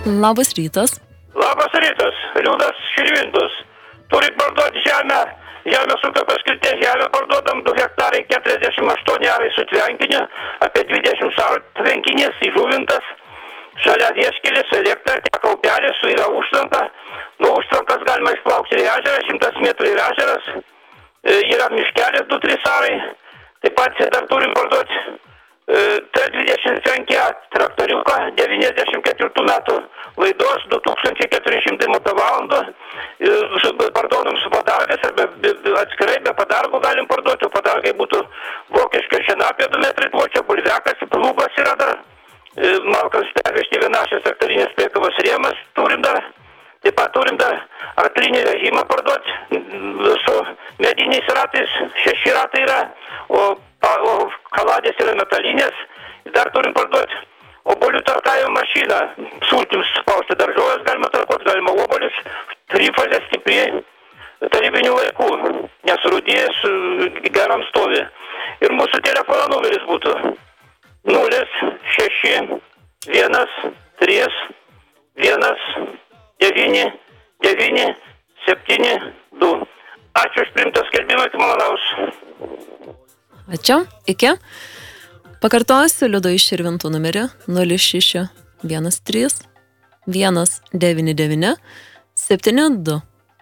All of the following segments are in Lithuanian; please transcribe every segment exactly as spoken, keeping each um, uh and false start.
Labas rytas. Labas rytas, Liudas Širvintus. Turit parduoti žemę, žemės ūkio paskirties žemę parduodam du hektarai keturiasdešimt aštuoni arai su tvenkiniu, apie dvidešimt arų tvenkinys įžuvintas. Šalia vieškelis, elektra, teka upelis, yra užtvanka. Nuo užtvankas galima išplaukti į ežerą, šimtas metrų į ežeras. Yra miškelis du trys arai. Taip pat dar turim parduoti T dvidešimt penki traktoriuką, devyniasdešimt ketvirtų metų laidos, du tūkstančiai keturi šimtai motovalandų. Parduodam su padargais, arba atskirai be padargų galim parduoti, o padargai būtų vokiška šienapė du metrai pločio, bulvekas, plūgas yra dar, malkas pervežti vienašės traktorinės priekabos rėmas turim dar. Taip pat turim dar arklinį vežimą parduoti su mediniais ratais, šeši ratai yra, o, o kaladės yra metalinės, dar turim parduoti obuolių tarkavimo mašiną, sultims spausti daržovės galima tarkuoti, galima obuolius, trifazė stipri tarybinių laikų, nes rūdijas geram stovi. Ir mūsų telefono numeris būtų nulis šeši vienas trys vienas devyni devyni septyni du. Ačiū už priimtą skelbimą, iki malonaus. Ačiū, iki. Pakartosiu Liudo iš Širvintų numerį nulis šeši vienas trys vienas devyni devyni septyni du.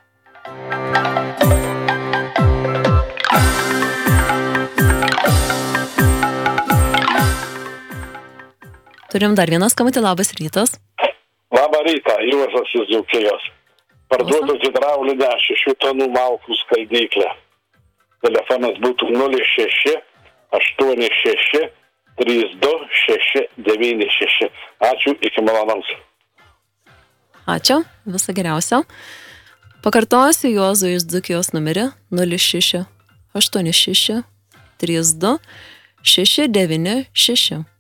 Turim dar vieną skambutį, labas rytas. Labą rytą, Juozas iš Dzūkijos. Parduodu hidraulinę šešių tonų malkų skaldyklę. Telefonas būtų nulis šeši aštuoni šeši trys du šeši devyni šeši. Ačiū, iki malonaus. Ačiū, viso geriausio. Pakartosiu Juozo iš Dzūkijos numerį nulis šeši aštuoni šeši trys du šeši devyni šeši.